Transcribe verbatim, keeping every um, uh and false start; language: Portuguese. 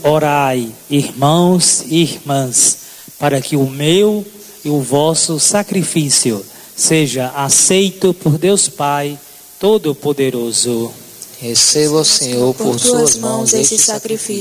Orai, irmãos e irmãs, para que o meu e o vosso sacrifício seja aceito por Deus Pai Todo-Poderoso. Receba, Senhor, por tuas mãos esse sacrifício